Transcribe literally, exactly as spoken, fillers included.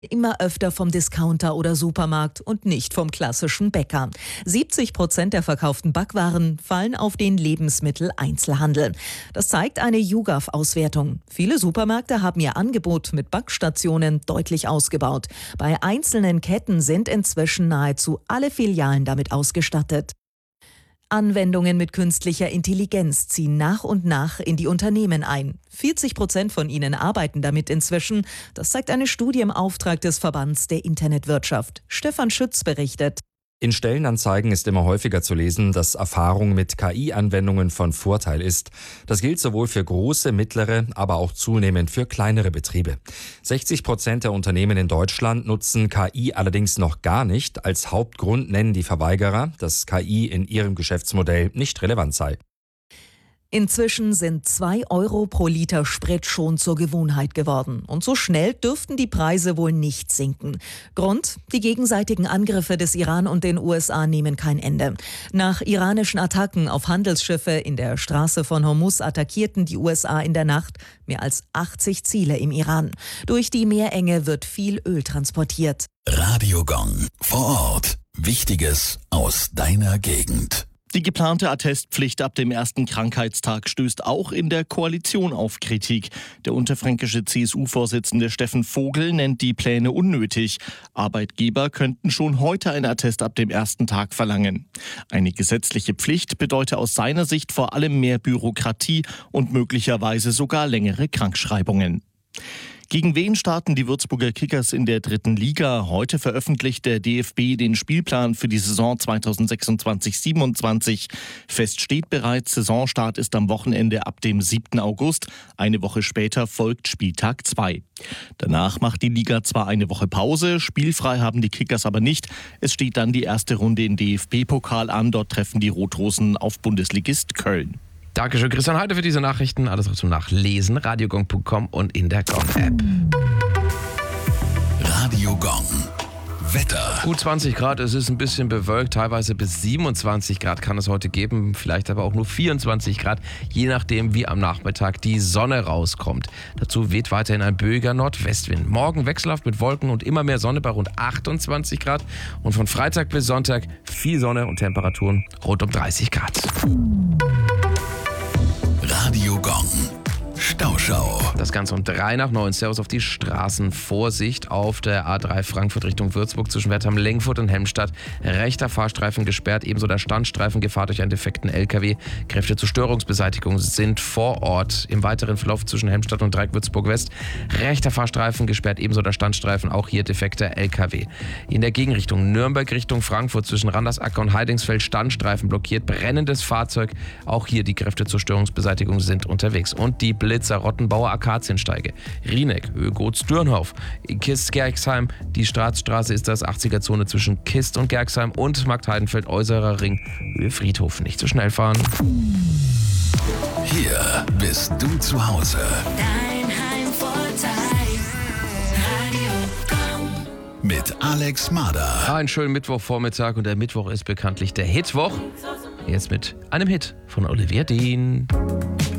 Immer öfter vom Discounter oder Supermarkt und nicht vom klassischen Bäcker. siebzig Prozent der verkauften Backwaren fallen auf den Lebensmitteleinzelhandel. Das zeigt eine YouGov-Auswertung. Viele Supermärkte haben ihr Angebot mit Backstationen deutlich ausgebaut. Bei einzelnen Ketten sind inzwischen nahezu alle Filialen damit ausgestattet. Anwendungen mit künstlicher Intelligenz ziehen nach und nach in die Unternehmen ein. vierzig Prozent von ihnen arbeiten damit inzwischen. Das zeigt eine Studie im Auftrag des Verbands der Internetwirtschaft. Stefan Schütz berichtet. In Stellenanzeigen ist immer häufiger zu lesen, dass Erfahrung mit K I-Anwendungen von Vorteil ist. Das gilt sowohl für große, mittlere, aber auch zunehmend für kleinere Betriebe. sechzig Prozent der Unternehmen in Deutschland nutzen K I allerdings noch gar nicht. Als Hauptgrund nennen die Verweigerer, dass K I in ihrem Geschäftsmodell nicht relevant sei. Inzwischen sind zwei Euro pro Liter Sprit schon zur Gewohnheit geworden. Und so schnell dürften die Preise wohl nicht sinken. Grund? Die gegenseitigen Angriffe des Iran und den U S A nehmen kein Ende. Nach iranischen Attacken auf Handelsschiffe in der Straße von Hormuz attackierten die U S A in der Nacht mehr als achtzig Ziele im Iran. Durch die Meerenge wird viel Öl transportiert. Radio Gong vor Ort. Wichtiges aus deiner Gegend. Die geplante Attestpflicht ab dem ersten Krankheitstag stößt auch in der Koalition auf Kritik. Der unterfränkische C S U-Vorsitzende Steffen Vogel nennt die Pläne unnötig. Arbeitgeber könnten schon heute ein Attest ab dem ersten Tag verlangen. Eine gesetzliche Pflicht bedeutet aus seiner Sicht vor allem mehr Bürokratie und möglicherweise sogar längere Krankschreibungen. Gegen wen starten die Würzburger Kickers in der dritten Liga? Heute veröffentlicht der D F B den Spielplan für die Saison zweitausendsechsundzwanzig siebenundzwanzig. Fest steht bereits, Saisonstart ist am Wochenende ab dem siebten August. Eine Woche später folgt Spieltag zwei. Danach macht die Liga zwar eine Woche Pause, spielfrei haben die Kickers aber nicht. Es steht dann die erste Runde im D F B-Pokal an. Dort treffen die Rot-Rosen auf Bundesligist Köln. Dankeschön, Christian Heide, für diese Nachrichten. Alles auch zum Nachlesen, radiogong punkt com und in der Gong-App. Radio Gong. Wetter. Gut zwanzig Grad, es ist ein bisschen bewölkt, teilweise bis siebenundzwanzig Grad kann es heute geben, vielleicht aber auch nur vierundzwanzig Grad, je nachdem wie am Nachmittag die Sonne rauskommt. Dazu weht weiterhin ein böiger Nordwestwind. Morgen wechselhaft mit Wolken und immer mehr Sonne bei rund achtundzwanzig Grad und von Freitag bis Sonntag viel Sonne und Temperaturen rund um dreißig Grad. Radio Gong. Stauschau. Das Ganze um drei nach neun. Servus auf die Straßen. Vorsicht auf der A drei Frankfurt Richtung Würzburg zwischen Wertheim-Lengfurt und Helmstadt. Rechter Fahrstreifen gesperrt, ebenso der Standstreifen Gefahr durch einen defekten L K W. Kräfte zur Störungsbeseitigung sind vor Ort. Im weiteren Verlauf zwischen Helmstadt und Dreieck Würzburg West. Rechter Fahrstreifen gesperrt, ebenso der Standstreifen, auch hier defekter L K W. In der Gegenrichtung Nürnberg Richtung Frankfurt zwischen Randersacker und Heidingsfeld Standstreifen blockiert. Brennendes Fahrzeug. Auch hier die Kräfte zur Störungsbeseitigung sind unterwegs. Und die Blitzer Rottenbauer Akaziensteige, Rieneck, Ögotz-Dürnhof, Kist-Gerxheim, die Staatsstraße ist das achtziger-Zone zwischen Kist und Gerxheim und Marktheidenfeld, Äußerer Ring, Höhe Friedhof. Nicht zu schnell fahren. Hier bist du zu Hause. Dein Heimvorteil, Radio Gong. Mit Alex Mader. Einen schönen Mittwochvormittag und der Mittwoch ist bekanntlich der Hitwoch. Jetzt mit einem Hit von Olivia Dean.